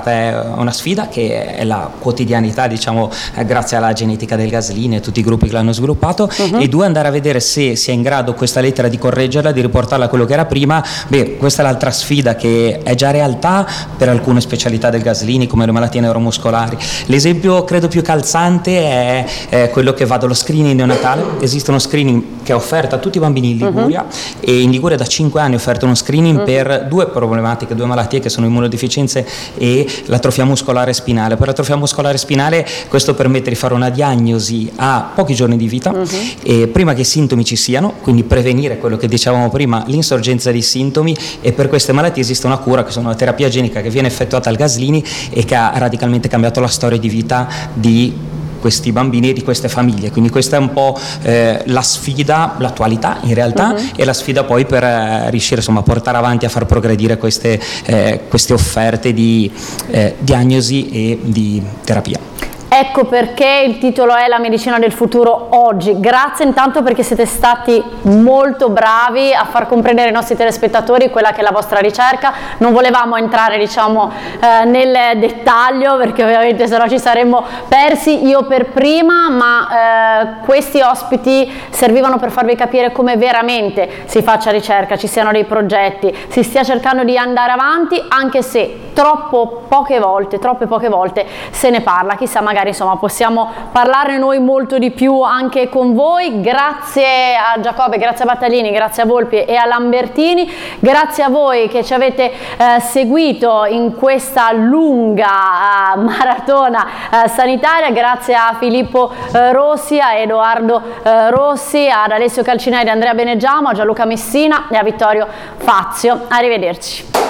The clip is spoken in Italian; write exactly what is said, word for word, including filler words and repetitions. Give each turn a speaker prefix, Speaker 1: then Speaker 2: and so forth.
Speaker 1: parte è una sfida che è la quotidianità, diciamo, grazie alla genetica del Gaslini e tutti i gruppi che l'hanno sviluppato, uh-huh. e due, andare a vedere se si è in grado questa lettera di correggerla, di riportarla a quello che era prima. Beh, questa è l'altra sfida che è già realtà per alcune specialità del Gaslini come le malattie neuromuscolari. L'esempio credo più calzante è, è quello che va dallo screening neonatale. Esiste uno screening che è offerto a tutti i bambini in Liguria, uh-huh. e in Liguria da cinque anni è offerto uno screening uh-huh. per due problematiche, due malattie che sono immunodeficienze e l'atrofia muscolare spinale. Per l'atrofia muscolare spinale questo permette di fare una diagnosi a pochi giorni di vita, uh-huh. e prima che i sintomi ci siano, quindi prevenire quello che dicevamo prima, l'insorgenza di sintomi. E per queste malattie esiste una cura che sono una terapia genica che viene effettuata al Gaslini e che ha radicalmente cambiato la storia di vita di questi bambini e di queste famiglie. Quindi questa è un po' eh, la sfida, l'attualità in realtà, uh-huh. e la sfida poi per eh, riuscire insomma a portare avanti, a far progredire queste, eh, queste offerte di eh, diagnosi e di terapia.
Speaker 2: Ecco perché il titolo è La medicina del futuro oggi. Grazie intanto perché siete stati molto bravi a far comprendere ai nostri telespettatori quella che è la vostra ricerca. Non volevamo entrare, diciamo, eh, nel dettaglio, perché ovviamente sennò ci saremmo persi, io per prima, ma eh, questi ospiti servivano per farvi capire come veramente si faccia ricerca, ci siano dei progetti, si stia cercando di andare avanti, anche se troppo poche volte, troppe poche volte se ne parla. Chissà, magari insomma possiamo parlarne noi molto di più anche con voi. Grazie a Giacobbe, grazie a Battaglini, grazie a Volpi e a Lambertini, grazie a voi che ci avete eh, seguito in questa lunga eh, maratona eh, sanitaria, grazie a Filippo eh, Rossi, a Edoardo eh, Rossi, ad Alessio Calcinelli, Andrea Beneggiamo, a Gianluca Messina e a Vittorio Fazio. Arrivederci.